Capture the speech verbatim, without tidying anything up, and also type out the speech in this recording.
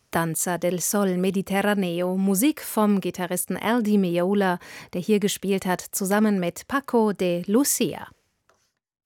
Danza del Sol Mediterraneo, Musik vom Gitarristen Al Di Meola, der hier gespielt hat, zusammen mit Paco de Lucia.